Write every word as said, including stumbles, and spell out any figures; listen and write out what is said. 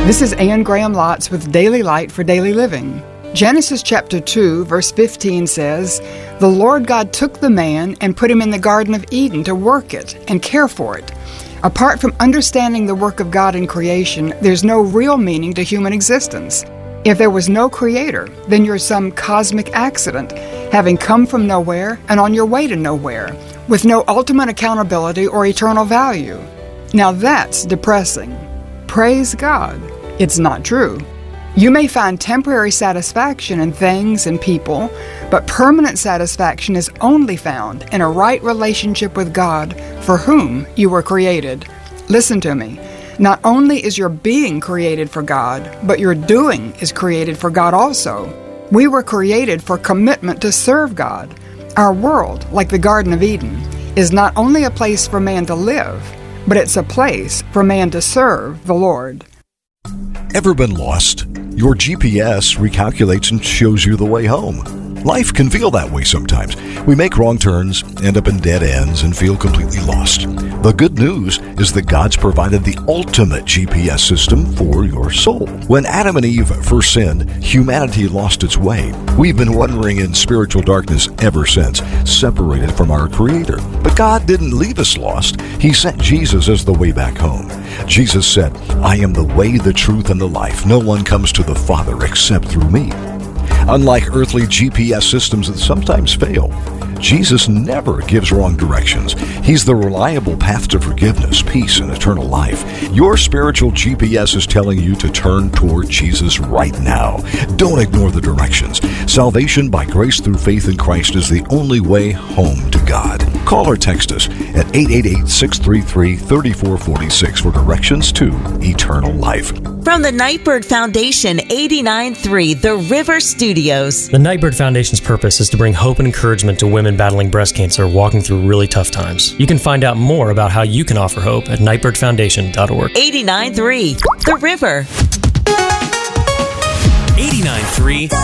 This is Anne Graham Lotz with Daily Light for Daily Living. Genesis chapter two, verse fifteen says, "The Lord God took the man and put him in the Garden of Eden to work it and care for it." Apart from understanding the work of God in creation, there's no real meaning to human existence. If there was no creator, then you're some cosmic accident, having come from nowhere and on your way to nowhere, with no ultimate accountability or eternal value. Now that's depressing. Praise God, it's not true. You may find temporary satisfaction in things and people, but permanent satisfaction is only found in a right relationship with God, for whom you were created. Listen to me. Not only is your being created for God, but your doing is created for God also. We were created for commitment to serve God. Our world, like the Garden of Eden, is not only a place for man to live, but it's a place for man to serve the Lord. Ever been lost? Your G P S recalculates and shows you the way home. Life can feel that way sometimes. We make wrong turns, end up in dead ends, and feel completely lost. The good news is that God's provided the ultimate G P S system for your soul. When Adam and Eve first sinned, humanity lost its way. We've been wandering in spiritual darkness ever since, separated from our Creator. But God didn't leave us lost. He sent Jesus as the way back home. Jesus said, "I am the way, the truth, and the life. No one comes to the Father except through me." Unlike earthly G P S systems that sometimes fail, Jesus never gives wrong directions. He's the reliable path to forgiveness, peace, and eternal life. Your spiritual G P S is telling you to turn toward Jesus right now. Don't ignore the directions. Salvation by grace through faith in Christ is the only way home to God. Call or text us at eight eight eight, six three three, three four four six for directions to eternal life. From the Nightbird Foundation, eighty-nine point three The River Studios. The Nightbird Foundation's purpose is to bring hope and encouragement to women battling breast cancer walking through really tough times. You can find out more about how you can offer hope at nightbird foundation dot org. eighty-nine point three The River. eighty-nine point three